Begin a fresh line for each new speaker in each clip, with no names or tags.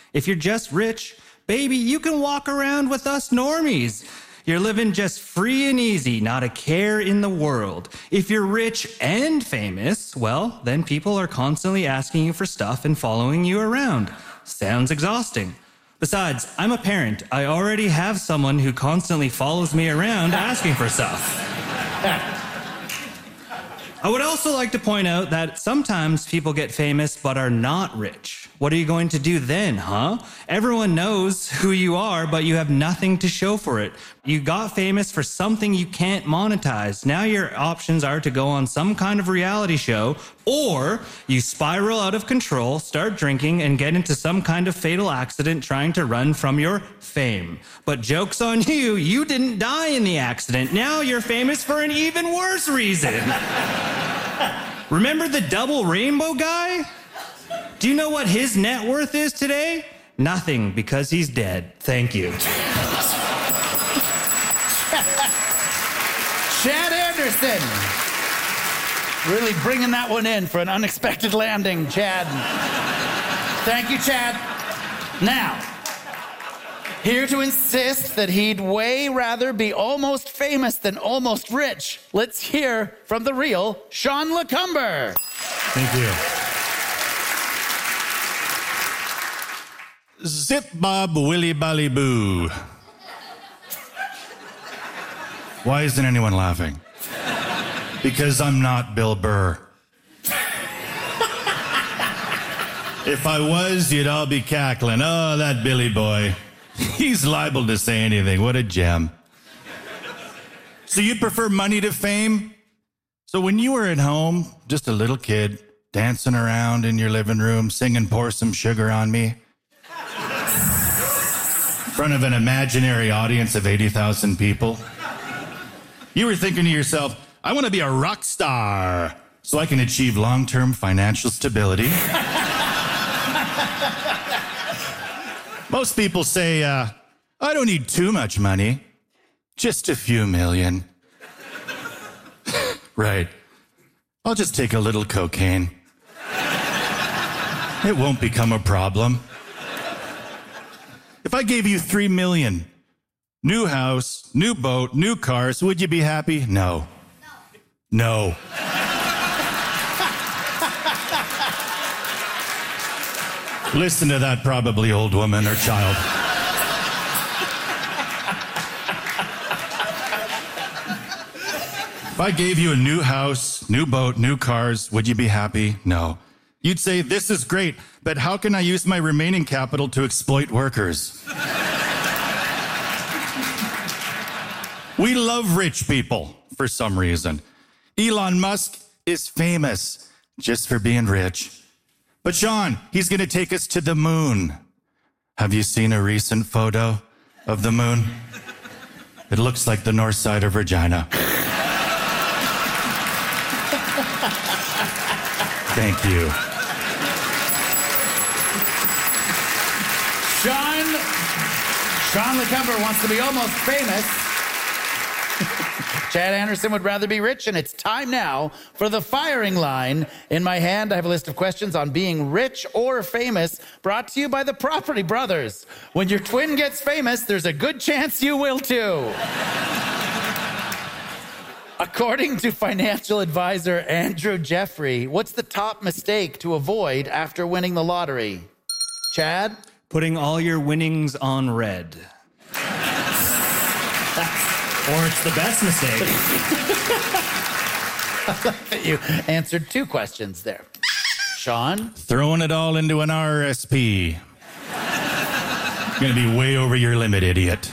If you're just rich, baby, you can walk around with us normies. You're living just free and easy, not a care in the world. If you're rich and famous, well, then people are constantly asking you for stuff and following you around. Sounds exhausting. Besides, I'm a parent. I already have someone who constantly follows me around asking for stuff. I would also like to point out that sometimes people get famous but are not rich. What are you going to do then, huh? Everyone knows who you are, but you have nothing to show for it. You got famous for something you can't monetize. Now your options are to go on some kind of reality show, or you spiral out of control, start drinking, and get into some kind of fatal accident trying to run from your fame. But joke's on you, you didn't die in the accident. Now you're famous for an even worse reason. Remember the double rainbow guy? Do you know what his net worth is today? Nothing, because he's dead. Thank you.
Chad Anderson. Really bringing that one in for an unexpected landing, Chad. Thank you, Chad. Now, here to insist that he'd way rather be almost famous than almost rich, let's hear from the real Sean LeCumber.
Thank you. Zip Bob Willy Bally Boo. Why isn't anyone laughing? Because I'm not Bill Burr. If I was, you'd all be cackling. Oh, that Billy boy. He's liable to say anything. What a gem. So you prefer money to fame? So when you were at home, just a little kid, dancing around in your living room, singing Pour Some Sugar on Me, in front of an imaginary audience of 80,000 people, you were thinking to yourself, I want to be a rock star so I can achieve long-term financial stability. Most people say, I don't need too much money, just a few million. Right. I'll just take a little cocaine. It won't become a problem. If I gave you 3 million, new house, new boat, new cars, would you be happy? No. No. Listen to that probably old woman or child. If I gave you a new house, new boat, new cars, would you be happy? No. You'd say, this is great, but how can I use my remaining capital to exploit workers? We love rich people for some reason. Elon Musk is famous just for being rich. But Sean, he's going to take us to the moon. Have you seen a recent photo of the moon? It looks like the north side of Regina. Thank you.
Sean LeCumber wants to be almost famous. Chad Anderson would rather be rich, and it's time now for the firing line. In my hand, I have a list of questions on being rich or famous, brought to you by the Property Brothers. When your twin gets famous, there's a good chance you will too. According to financial advisor Andrew Jeffrey, what's the top mistake to avoid after winning the lottery? Chad?
Putting all your winnings on red. Or it's the best mistake.
I like that you answered 2 questions there. Sean?
Throwing it all into an RSP. You're going to be way over your limit, idiot.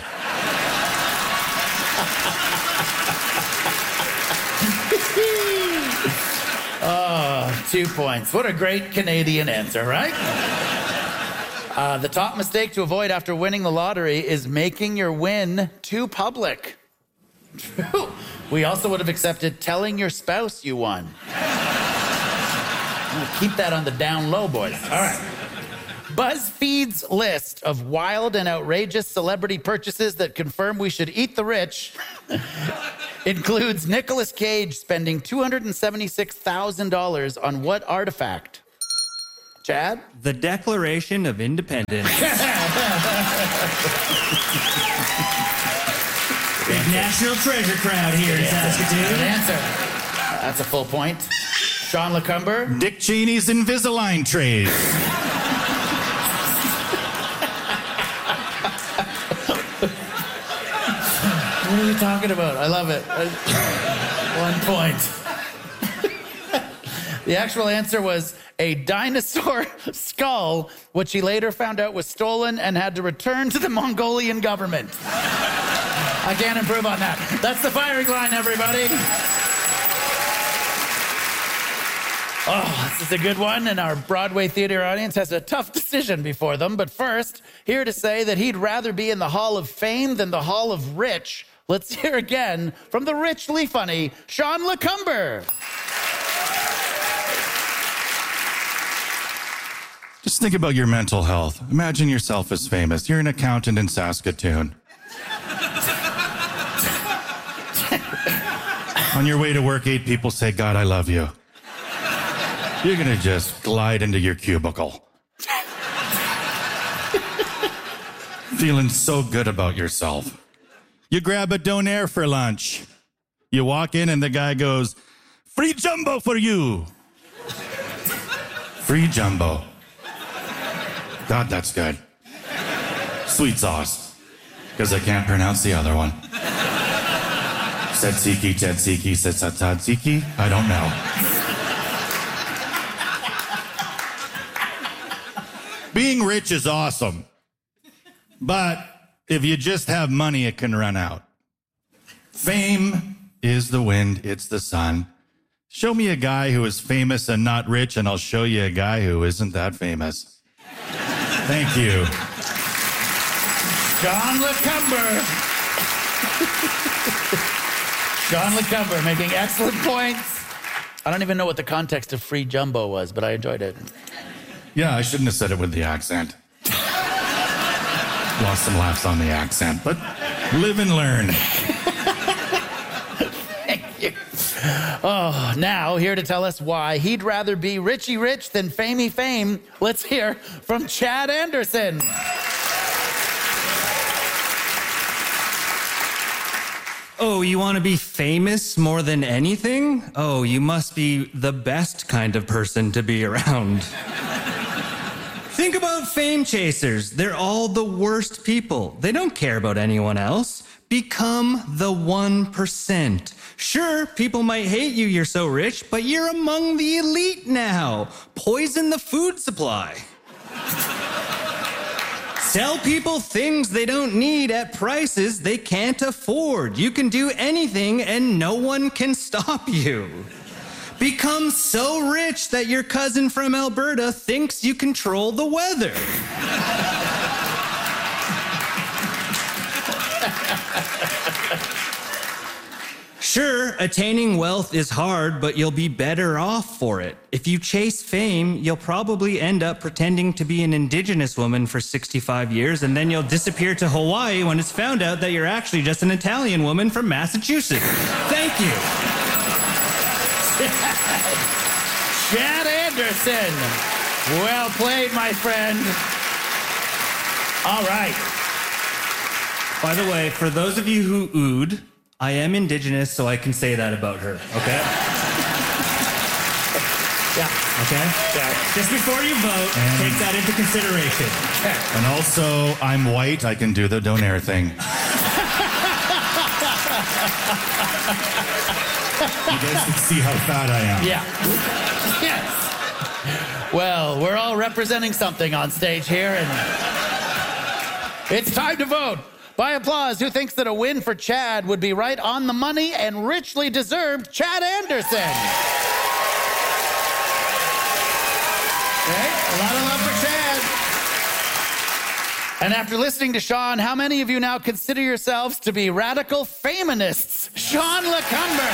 Oh, 2 points. What a great Canadian answer, right? The top mistake to avoid after winning the lottery is making your win too public. We also would have accepted telling your spouse you won. Keep that on the down low, boys. All right. BuzzFeed's list of wild and outrageous celebrity purchases that confirm we should eat the rich includes Nicolas Cage spending $276,000 on what artifact? Chad?
The Declaration of Independence. Big national treasure crowd here in Saskatoon.
Good answer. That's a full point. Sean LeCumber?
Dick Cheney's Invisalign trays.
What are you talking about? I love it. 1 point. The actual answer was a dinosaur skull, which he later found out was stolen and had to return to the Mongolian government. I can't improve on that. That's the firing line, everybody. Oh, this is a good one, and our Broadway theater audience has a tough decision before them. But first, here to say that he'd rather be in the Hall of Fame than the Hall of Rich. Let's hear again from the richly funny Sean LeCumber.
Just think about your mental health. Imagine yourself as famous. You're an accountant in Saskatoon. On your way to work, 8 people say, God, I love you. You're going to just glide into your cubicle. Feeling so good about yourself. You grab a donair for lunch. You walk in and the guy goes, free jumbo for you. Free jumbo. God, that's good. Sweet sauce. Because I can't pronounce the other one. Tzatziki, tzatziki, tzatziki. I don't know. Being rich is awesome. But if you just have money, it can run out. Fame is the wind, it's the sun. Show me a guy who is famous and not rich, and I'll show you a guy who isn't that famous. Thank you.
Sean LeCumber. Sean LeCumber making excellent points. I don't even know what the context of free jumbo was, but I enjoyed it.
Yeah, I shouldn't have said it with the accent. Lost some laughs on the accent, but live and learn.
Thank you. Oh, now here to tell us why he'd rather be Richie Rich than Famey Fame. Let's hear from Chad Anderson.
Oh, you want to be famous more than anything? Oh, you must be the best kind of person to be around. Think about fame chasers. They're all the worst people. They don't care about anyone else. Become the 1%. Sure, people might hate you, you're so rich, but you're among the elite now. Poison the food supply. Sell people things they don't need at prices they can't afford. You can do anything and no one can stop you. Become so rich that your cousin from Alberta thinks you control the weather. Sure, attaining wealth is hard, but you'll be better off for it. If you chase fame, you'll probably end up pretending to be an Indigenous woman for 65 years, and then you'll disappear to Hawaii when it's found out that you're actually just an Italian woman from Massachusetts. Thank you.
Chad Anderson. Well played, my friend. All right.
By the way, for those of you who oohed, I am Indigenous, so I can say that about her, okay?
Yeah.
Okay?
Yeah.
Just before you vote, take that into consideration.
And also, I'm white. I can do the donair thing. You guys can see how fat I am.
Yeah. Yes. Well, we're all representing something on stage here, and it's time to vote. By applause, who thinks that a win for Chad would be right on the money and richly deserved Chad Anderson? Okay, a lot of love for Chad. And after listening to Sean, how many of you now consider yourselves to be radical feminists? Sean LeCumber.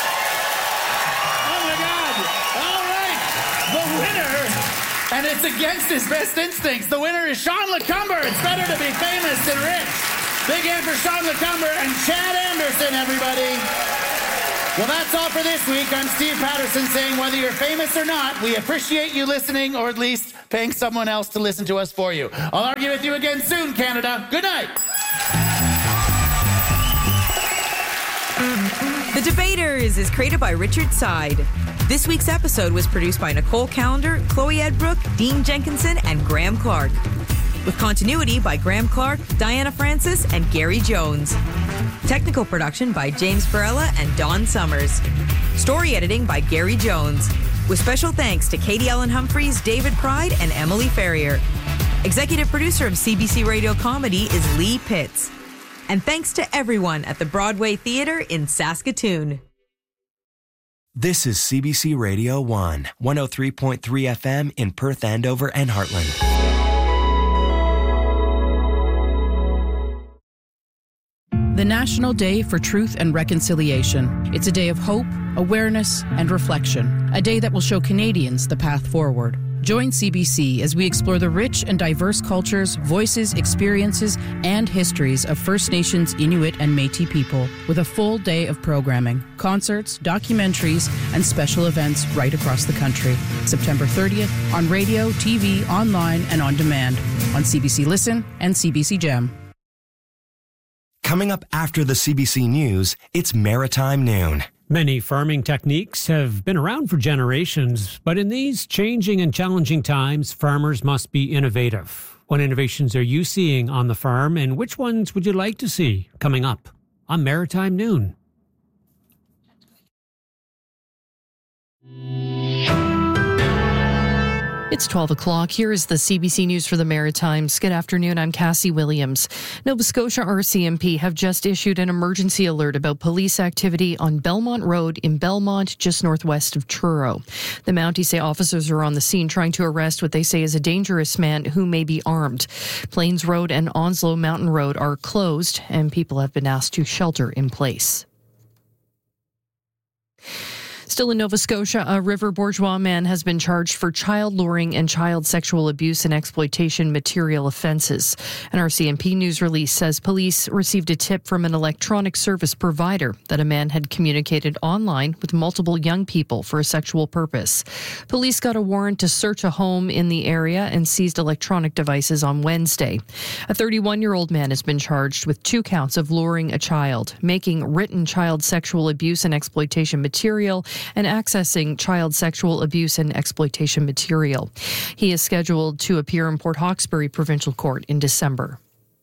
Oh my God. All right. The winner, and it's against his best instincts, the winner is Sean LeCumber. It's better to be famous than rich. Big hand for Sean LeCumber and Chad Anderson, everybody. Well, that's all for this week. I'm Steve Patterson saying whether you're famous or not, we appreciate you listening, or at least paying someone else to listen to us for you. I'll argue with you again soon, Canada. Good night.
The Debaters is created by Richard Side. This week's episode was produced by Nicole Callender, Chloe Edbrook, Dean Jenkinson, and Graham Clark. With continuity by Graham Clark, Diana Francis, and Gary Jones. Technical production by James Perella and Don Summers. Story editing by Gary Jones. With special thanks to Katie Ellen Humphreys, David Pride, and Emily Ferrier. Executive producer of CBC Radio Comedy is Lee Pitts. And thanks to everyone at the Broadway Theatre in Saskatoon.
This is CBC Radio 1, 103.3 FM in Perth, Andover, and Heartland.
The National Day for Truth and Reconciliation. It's a day of hope, awareness, and reflection. A day that will show Canadians the path forward. Join CBC as we explore the rich and diverse cultures, voices, experiences, and histories of First Nations, Inuit, and Métis people with a full day of programming, concerts, documentaries, and special events right across the country. September 30th on radio, TV, online, and on demand on CBC Listen and CBC Gem.
Coming up after the CBC News, it's Maritime Noon.
Many farming techniques have been around for generations, but in these changing and challenging times, farmers must be innovative. What innovations are you seeing on the farm, and which ones would you like to see? Coming up on Maritime Noon.
It's 12 o'clock. Here is the CBC News for the Maritimes. Good afternoon. I'm Cassie Williams. Nova Scotia RCMP have just issued an emergency alert about police activity on Belmont Road in Belmont, just northwest of Truro. The Mounties say officers are on the scene trying to arrest what they say is a dangerous man who may be armed. Plains Road and Onslow Mountain Road are closed, and people have been asked to shelter in place. Still in Nova Scotia, a River Bourgeois man has been charged for child luring and child sexual abuse and exploitation material offences. An RCMP news release says police received a tip from an electronic service provider that a man had communicated online with multiple young people for a sexual purpose. Police got a warrant to search a home in the area and seized electronic devices on Wednesday. A 31-year-old man has been charged with 2 counts of luring a child, making written child sexual abuse and exploitation material, and accessing child sexual abuse and exploitation material. He is scheduled to appear in Port Hawkesbury Provincial Court in December.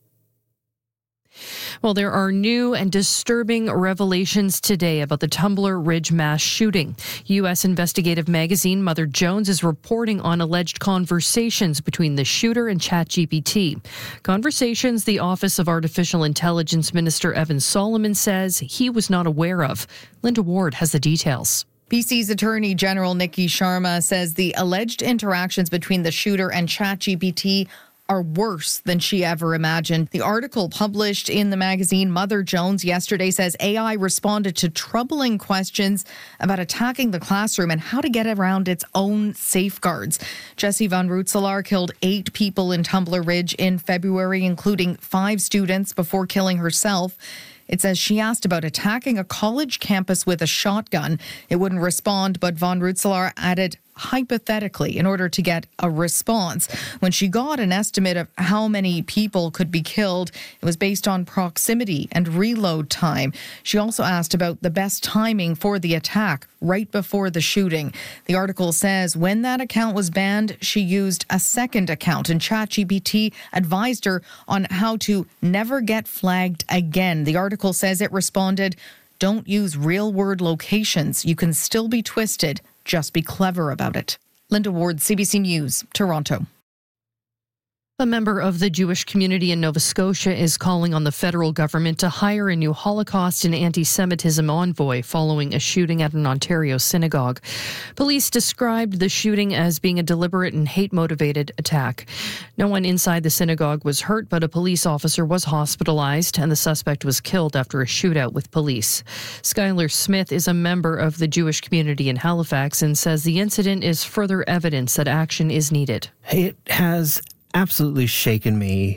Well, there are new and disturbing revelations today about the Tumbler Ridge mass shooting. U.S. investigative magazine Mother Jones is reporting on alleged conversations between the shooter and ChatGPT. Conversations the Office of Artificial Intelligence Minister Evan Solomon says he was not aware of. Linda Ward has the details.
BC's Attorney General Nikki Sharma says the alleged interactions between the shooter and ChatGPT are worse than she ever imagined. The article published in the magazine Mother Jones yesterday says AI responded to troubling questions about attacking the classroom and how to get around its own safeguards. Jessie Van Rootselaar killed 8 people in Tumbler Ridge in February, including 5 students, before killing herself. It says she asked about attacking a college campus with a shotgun. It wouldn't respond, but Van Rootselaar added hypothetically in order to get a response. When she got an estimate of how many people could be killed, it was based on proximity and reload time. She also asked about the best timing for the attack, right before the shooting. The article says when that account was banned, she used a second account, and ChatGPT advised her on how to never get flagged again. The article says it responded, "Don't use real-word locations. You can still be twisted. Just be clever about it." Linda Ward, CBC News, Toronto.
A member of the Jewish community in Nova Scotia is calling on the federal government to hire a new Holocaust and anti-Semitism envoy following a shooting at an Ontario synagogue. Police described the shooting as being a deliberate and hate-motivated attack. No one inside the synagogue was hurt, but a police officer was hospitalized, and the suspect was killed after a shootout with police. Skylar Smith is a member of the Jewish community in Halifax and says the incident is further evidence that action is needed.
It has absolutely shaken me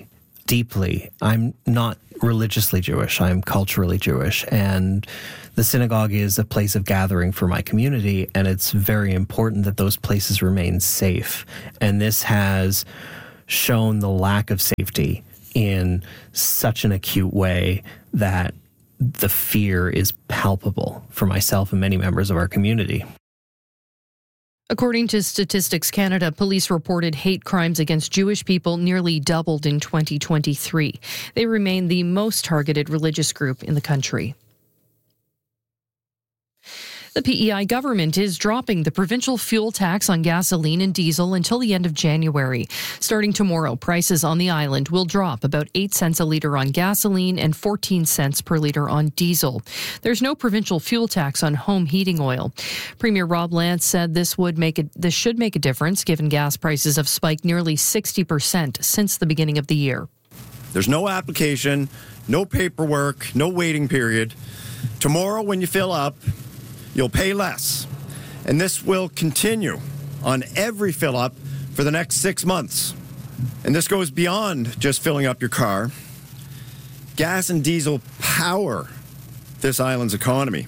deeply. I'm not religiously Jewish. I'm culturally Jewish. And the synagogue is a place of gathering for my community. And it's very important that those places remain safe. And this has shown the lack of safety in such an acute way that the fear is palpable for myself and many members of our community.
According to Statistics Canada, police reported hate crimes against Jewish people nearly doubled in 2023. They remain the most targeted religious group in the country. The PEI government is dropping the provincial fuel tax on gasoline and diesel until the end of January. Starting tomorrow, prices on the island will drop about 8 cents a litre on gasoline and 14 cents per litre on diesel. There's no provincial fuel tax on home heating oil. Premier Rob Lance said this should make a difference given gas prices have spiked nearly 60% since the beginning of the year.
There's no application, no paperwork, no waiting period. Tomorrow when you fill up, you'll pay less. And this will continue on every fill up for the next 6 months. And this goes beyond just filling up your car. Gas and diesel power this island's economy.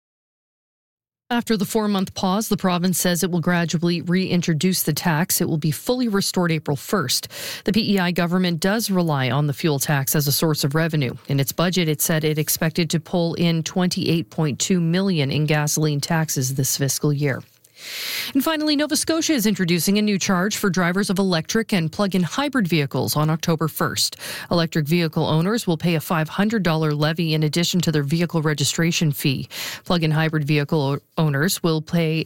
After the 4-month pause, the province says it will gradually reintroduce the tax. It will be fully restored April 1st. The PEI government does rely on the fuel tax as a source of revenue. In its budget, it said it expected to pull in $28.2 million in gasoline taxes this fiscal year. And finally, Nova Scotia is introducing a new charge for drivers of electric and plug-in hybrid vehicles on October 1st. Electric vehicle owners will pay a $500 levy in addition to their vehicle registration fee. Plug-in hybrid vehicle owners will pay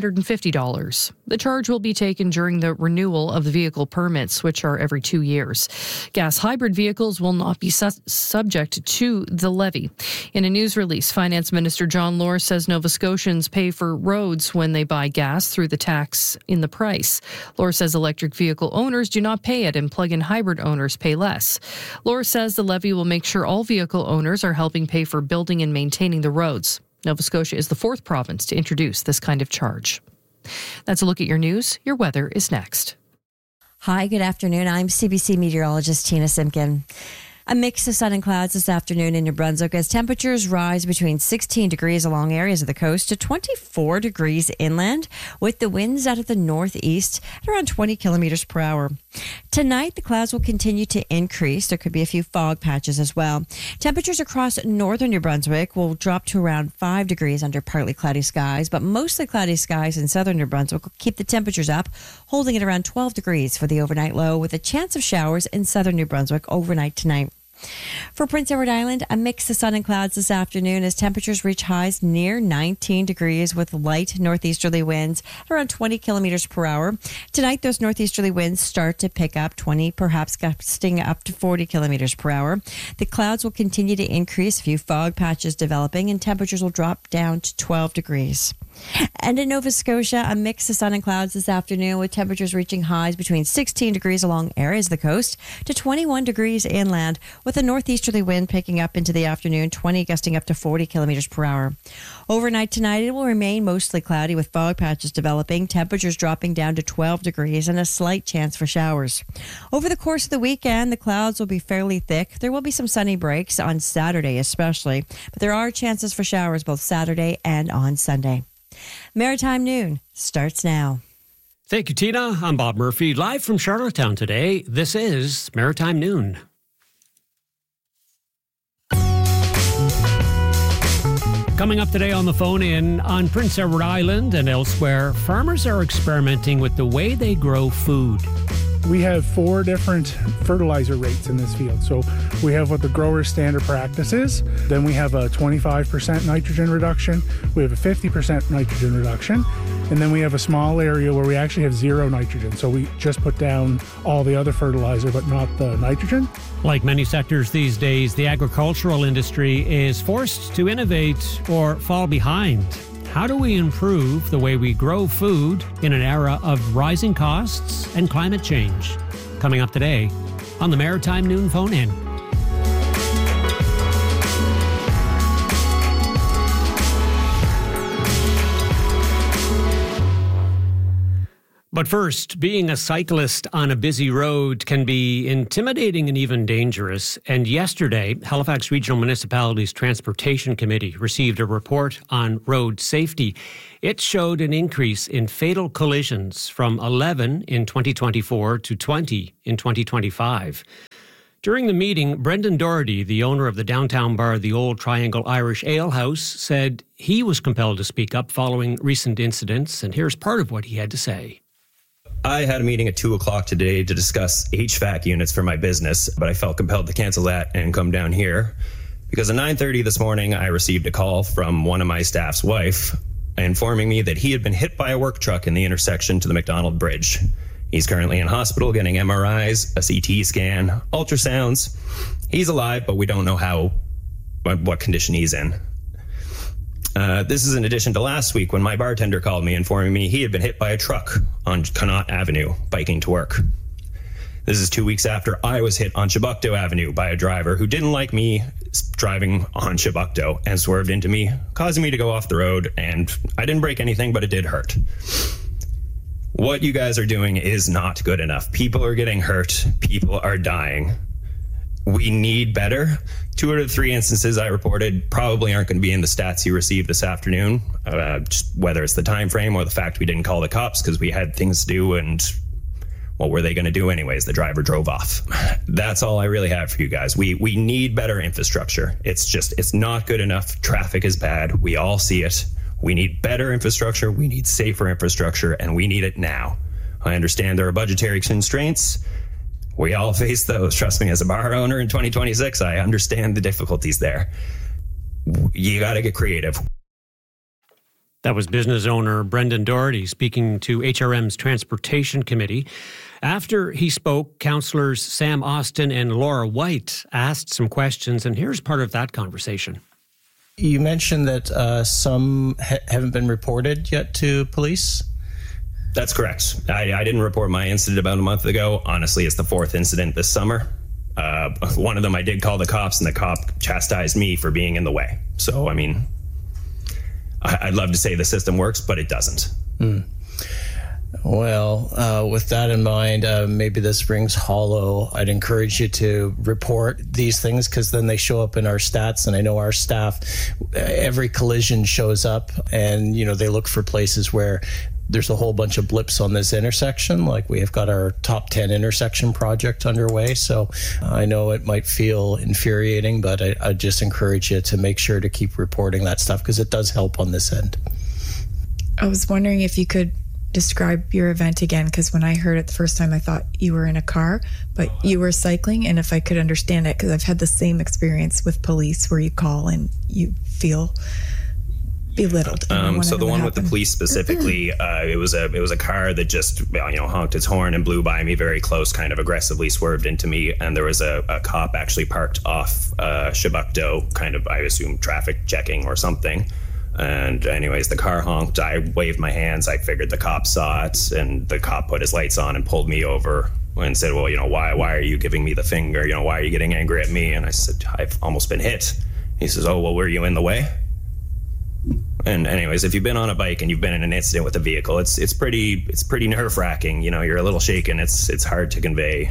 $250. The charge will be taken during the renewal of the vehicle permits, which are every 2 years. Gas hybrid vehicles will not be subject to the levy. In a news release, Finance Minister John Lohr says Nova Scotians pay for roads when they buy gas through the tax in the price. Lohr says electric vehicle owners do not pay it and plug-in hybrid owners pay less. Lohr says the levy will make sure all vehicle owners are helping pay for building and maintaining the roads. Nova Scotia is the 4th province to introduce this kind of charge. That's a look at your news. Your weather is next.
Hi, good afternoon. I'm CBC meteorologist Tina Simpkin. A mix of sun and clouds this afternoon in New Brunswick as temperatures rise between 16 degrees along areas of the coast to 24 degrees inland, with the winds out of the northeast at around 20 kilometers per hour. Tonight, the clouds will continue to increase. There could be a few fog patches as well. Temperatures across northern New Brunswick will drop to around 5 degrees under partly cloudy skies, but mostly cloudy skies in southern New Brunswick will keep the temperatures up, holding at around 12 degrees for the overnight low, with a chance of showers in southern New Brunswick overnight tonight. For Prince Edward Island, a mix of sun and clouds this afternoon as temperatures reach highs near 19 degrees with light northeasterly winds at around 20 kilometers per hour. Tonight, those northeasterly winds start to pick up 20, perhaps gusting up to 40 kilometers per hour. The clouds will continue to increase, a few fog patches developing, and temperatures will drop down to 12 degrees. And in Nova Scotia, a mix of sun and clouds this afternoon with temperatures reaching highs between 16 degrees along areas of the coast to 21 degrees inland, with a northeasterly wind picking up into the afternoon, 20 gusting up to 40 kilometers per hour. Overnight tonight, it will remain mostly cloudy with fog patches developing, temperatures dropping down to 12 degrees and a slight chance for showers. Over the course of the weekend, the clouds will be fairly thick. There will be some sunny breaks on Saturday especially, but there are chances for showers both Saturday and on Sunday. Maritime Noon starts now.
Thank you, Tina. I'm Bob Murphy, live from Charlottetown today. This is Maritime Noon. Coming up today on the phone in on Prince Edward Island and elsewhere, farmers are experimenting with the way they grow food.
We have 4 different fertilizer rates in this field. So we have what the grower's standard practice is. Then we have a 25% nitrogen reduction. We have a 50% nitrogen reduction. And then we have a small area where we actually have 0 nitrogen. So we just put down all the other fertilizer, but not the nitrogen.
Like many sectors these days, the agricultural industry is forced to innovate or fall behind. How do we improve the way we grow food in an era of rising costs and climate change? Coming up today on the Maritime Noon Phone-In. But first, being a cyclist on a busy road can be intimidating and even dangerous. And yesterday, Halifax Regional Municipality's Transportation Committee received a report on road safety. It showed an increase in fatal collisions from 11 in 2024 to 20 in 2025. During the meeting, Brendan Doherty, the owner of the downtown bar, the Old Triangle Irish Ale House, said he was compelled to speak up following recent incidents. And here's part of what he had to say.
I had a meeting at 2 o'clock today to discuss HVAC units for my business, but I felt compelled to cancel that and come down here because at 9:30 this morning, I received a call from one of my staff's wife informing me that he had been hit by a work truck in the intersection to the McDonald Bridge. He's currently in hospital getting MRIs, a CT scan, ultrasounds. He's alive, but we don't know what condition he's in. This is in addition to last week when my bartender called me informing me he had been hit by a truck on Connaught Avenue biking to work. This is 2 weeks after I was hit on Chebucto Avenue by a driver who didn't like me driving on Chebucto and swerved into me, causing me to go off the road, and I didn't break anything, but it did hurt. What you guys are doing is not good enough. People are getting hurt. People are dying. We need better. 2 out of 3 instances I reported probably aren't going to be in the stats you received this afternoon, just whether it's the time frame or the fact we didn't call the cops because we had things to do, and what were they going to do anyways? The driver drove off. That's all I really have for you guys. We need better infrastructure. It's not good enough. Traffic is bad. We all see it. We need better infrastructure. We need safer infrastructure, and we need it now. I understand there are budgetary constraints. We all face those. Trust me, as a bar owner in 2026, I understand the difficulties there. You got to get creative.
That was business owner Brendan Doherty speaking to HRM's Transportation Committee. After he spoke, councillors Sam Austin and Laura White asked some questions, and here's part of that conversation.
You mentioned that some haven't been reported yet to police?
That's correct. I didn't report my incident about a month ago. Honestly, it's the 4th incident this summer. One of them I did call the cops, and the cop chastised me for being in the way. So, I mean, I'd love to say the system works, but it doesn't.
Well, with that in mind, maybe this rings hollow. I'd encourage you to report these things because then they show up in our stats. And I know our staff, every collision shows up and, they look for places where there's a whole bunch of blips on this intersection. Like we have got our top 10 intersection project underway. So I know it might feel infuriating, but I just encourage you to make sure to keep reporting that stuff because it does help on this end.
I was wondering if you could describe your event again, because when I heard it the first time, I thought you were in a car, but you were cycling, and if I could understand it, because I've had the same experience with police where you call and you feel belittled.
So the one with the police specifically, it was a car that just honked its horn and blew by me very close, kind of aggressively swerved into me, and there was a cop actually parked off Chebucto, kind of I assume traffic checking or something. And anyways, the car honked. I waved my hands. I figured the cop saw it, and the cop put his lights on and pulled me over and said, well, why are you giving me the finger? Why are you getting angry at me? And I said, I've almost been hit. He says, oh, well, were you in the way? And anyways, if you've been on a bike and you've been in an incident with a vehicle, it's pretty nerve-wracking. You're a little shaken. It's hard to convey.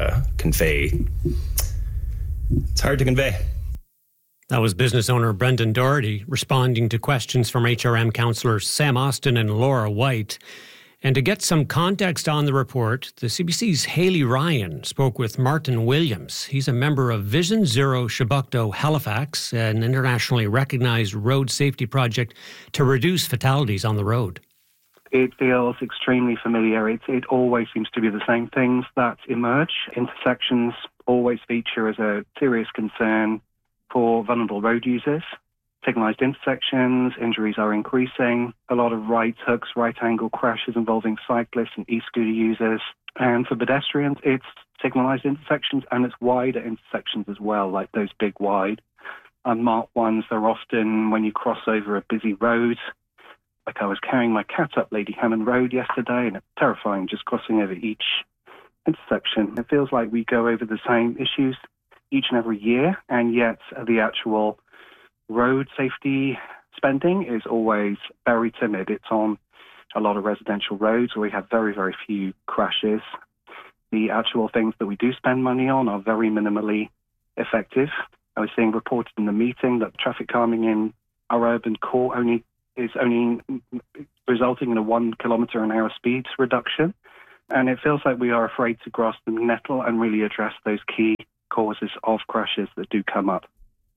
It's hard to convey.
That was business owner Brendan Doherty responding to questions from HRM councillors Sam Austin and Laura White. And to get some context on the report, the CBC's Haley Ryan spoke with Martin Williams. He's a member of Vision Zero Chebucto Halifax, an internationally recognized road safety project to reduce fatalities on the road.
It feels extremely familiar. It always seems to be the same things that emerge. Intersections always feature as a serious concern for vulnerable road users. Signalised intersections, injuries are increasing. A lot of right hooks, right-angle crashes involving cyclists and e-scooter users. And for pedestrians, it's signalised intersections and it's wider intersections as well, like those big wide unmarked ones. They're often when you cross over a busy road. Like I was carrying my cat up Lady Hammond Road yesterday, and it's terrifying just crossing over each intersection. It feels like we go over the same issues each and every year, and yet the actual road safety spending is always very timid. It's on a lot of residential roads where we have very, very few crashes. The actual things that we do spend money on are very minimally effective. I was seeing reported in the meeting that traffic calming in our urban core is only resulting in a 1 kilometre an hour speed reduction. And it feels like we are afraid to grasp the nettle and really address those key causes of crashes that do come up.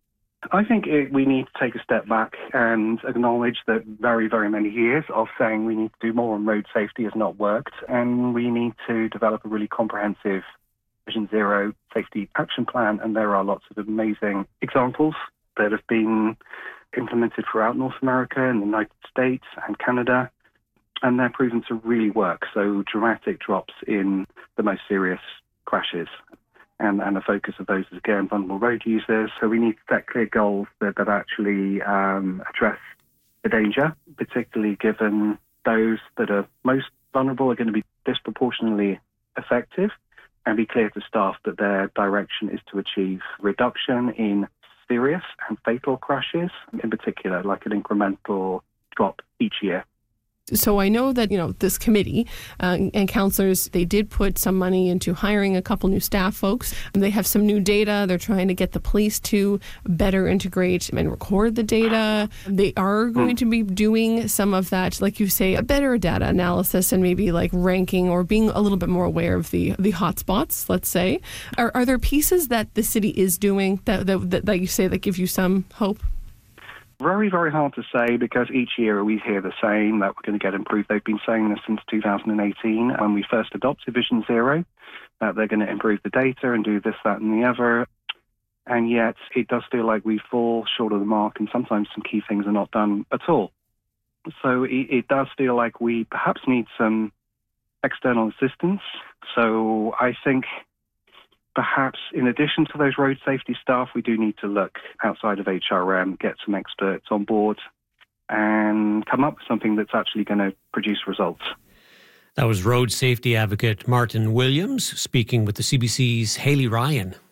I think we need to take a step back and acknowledge that very, very many years of saying we need to do more on road safety has not worked, and we need to develop a really comprehensive Vision Zero safety action plan. And there are lots of amazing examples that have been implemented throughout North America and the United States and Canada, and they're proven to really work. So dramatic drops in the most serious crashes. And the focus of those is, again, vulnerable road users. So we need to set clear goals that actually address the danger, particularly given those that are most vulnerable are going to be disproportionately effective, and be clear to staff that their direction is to achieve reduction in serious and fatal crashes, in particular, like an incremental drop each year.
So I know that, this committee and councillors, they did put some money into hiring a couple new staff folks. They have some new data. They're trying to get the police to better integrate and record the data. They are going to be doing some of that, like you say, a better data analysis and maybe like ranking or being a little bit more aware of the hot spots, let's say. Are there pieces that the city is doing that you say that give you some hope?
Very, very hard to say, because each year we hear the same, that we're going to get improved. They've been saying this since 2018 when we first adopted Vision Zero, that they're going to improve the data and do this, that and the other. And yet it does feel like we fall short of the mark, and sometimes some key things are not done at all. So it does feel like we perhaps need some external assistance. So I think perhaps in addition to those road safety staff, we do need to look outside of HRM, get some experts on board and come up with something that's actually going to produce results.
That was road safety advocate Martin Williams speaking with the CBC's Hayley Ryan.